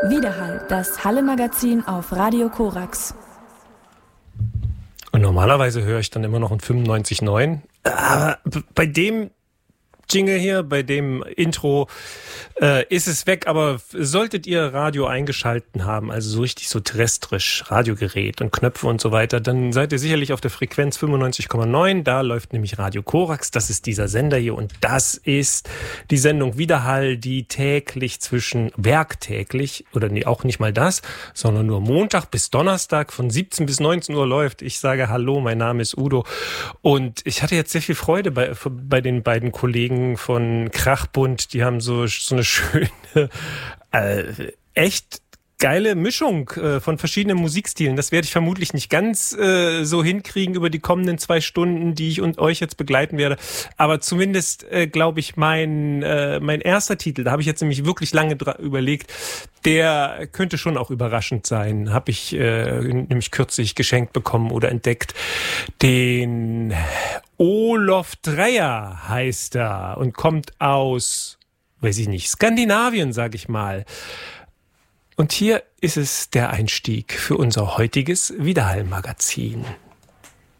Widerhall, das Halle-Magazin auf Radio Korax. Und normalerweise höre ich dann immer noch ein 95.9. Aber bei dem Jingle hier, bei dem Intro ist es weg, aber solltet ihr Radio eingeschalten haben, also so richtig so terrestrisch, Radiogerät und Knöpfe und so weiter, dann seid ihr sicherlich auf der Frequenz 95,9, da läuft nämlich Radio Korax, das ist dieser Sender hier und das ist die Sendung Widerhall, die werktäglich, oder nee, auch nicht mal das, sondern nur Montag bis Donnerstag von 17 bis 19 Uhr läuft. Ich sage Hallo, mein Name ist Udo und ich hatte jetzt sehr viel Freude bei den beiden Kollegen von Krachbund, die haben so eine schöne, echt geile Mischung von verschiedenen Musikstilen. Das werde ich vermutlich nicht ganz so hinkriegen über die kommenden 2 Stunden, die ich und euch jetzt begleiten werde. Aber zumindest glaube ich, mein erster Titel, da habe ich jetzt nämlich wirklich lange überlegt, der könnte schon auch überraschend sein. Habe ich nämlich kürzlich geschenkt bekommen oder entdeckt. Den Olof Dreyer heißt er und kommt aus, weiß ich nicht, Skandinavien, sag ich mal. Und hier ist es der Einstieg für unser heutiges Widerhall-Magazin.